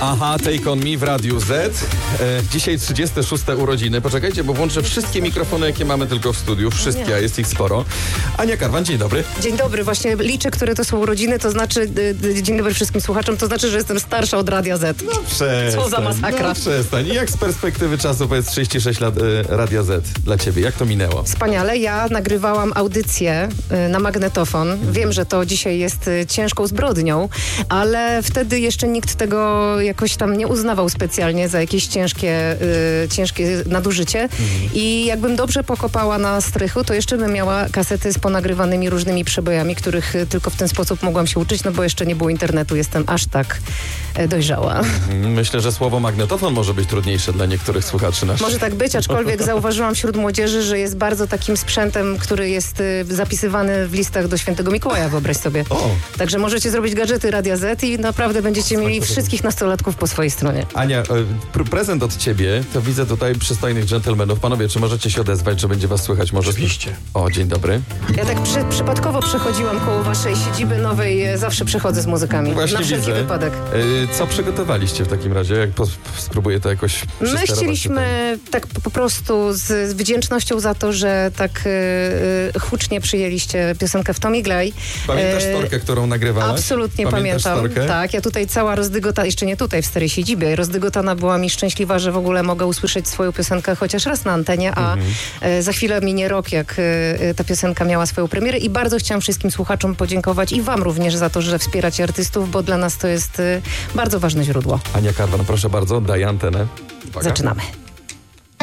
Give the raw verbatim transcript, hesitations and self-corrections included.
Aha, Take On Me w Radiu Z. E, dzisiaj trzydzieste szóste urodziny. Poczekajcie, bo włączę wszystkie mikrofony, jakie mamy tylko w studiu. Wszystkie, a jest ich sporo. Ania Karwan, dzień dobry. Dzień dobry, właśnie liczę, które to są urodziny, to znaczy, y, dzień dobry wszystkim słuchaczom, to znaczy, że jestem starsza od Radia Z. No przestań. Co za masakra. No przestań. I jak z perspektywy czasu, powiedz trzydzieści sześć lat y, Radia Z dla ciebie, jak to minęło? Wspaniale, ja nagrywałam audycję y, na magnetofon. Mhm. Wiem, że to dzisiaj jest y, ciężką zbrodnią, ale wtedy jeszcze nikt tego jakoś tam nie uznawał specjalnie za jakieś ciężkie, y, ciężkie nadużycie. Mhm. I jakbym dobrze pokopała na strychu, to jeszcze bym miała kasety z ponagrywanymi różnymi przebojami, których y, tylko w ten sposób mogłam się uczyć, no bo jeszcze nie było internetu, jestem aż tak y, dojrzała. Myślę, że słowo magnetofon może być trudniejsze dla niektórych słuchaczy naszych. Może tak być, aczkolwiek zauważyłam wśród młodzieży, że jest bardzo takim sprzętem, który jest y, zapisywany w listach do Świętego Mikołaja, wyobraź sobie. O. Także możecie zrobić gadżety Radia Z i naprawdę będziecie mieli wszystkich nastolatków po swojej stronie. Ania, pr- prezent od ciebie, to widzę tutaj przystojnych dżentelmenów. Panowie, czy możecie się odezwać, że będzie was słychać? Może... Oczywiście. O, dzień dobry. Ja tak przy, przypadkowo przechodziłam koło waszej siedziby nowej, e, zawsze przechodzę z muzykami. Właśnie na wszelki widzę. wypadek. Y, co przygotowaliście w takim razie? Jak po, spróbuję to jakoś My przysterować chcieliśmy tak po prostu z, z wdzięcznością za to, że tak e, hucznie przyjęliście piosenkę W Tom Iglaj. tutaj. Pamiętasz E, storkę, którą nagrywałaś? Absolutnie Pamiętasz pamiętam. storkę? Tak, ja tutaj cała rozdygotana, jeszcze nie tutaj w starej siedzibie, rozdygotana byłam i szczęśliwa, że w ogóle mogę usłyszeć swoją piosenkę chociaż raz na antenie, a Mhm. e, za chwilę minie rok, jak e, ta piosenka miała swoją premierę i bardzo chciałam wszystkim słuchaczom podziękować i wam również za to, że wspieracie artystów, bo dla nas to jest e, bardzo ważne źródło. Ania Karwan, proszę bardzo, daj antenę. Uwaga. Zaczynamy.